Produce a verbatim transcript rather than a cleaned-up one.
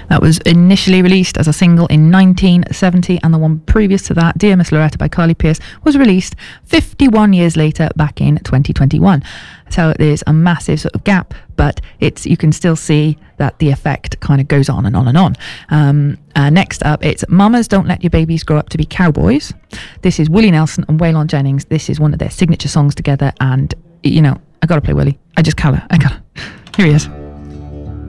That was initially released as a single in nineteen seventy, and the one previous to that, Dear Miss Loretta by Carly Pearce, was released fifty-one years later, back in twenty twenty-one. So there's a massive sort of gap, but it's you can still see that the effect kind of goes on and on and on. Um, uh, next up, it's Mamas Don't Let Your Babies Grow Up to Be Cowboys. This is Willie Nelson and Waylon Jennings. This is one of their signature songs together, and, you know, I gotta play Willie. I just gotta, I gotta. Here he is.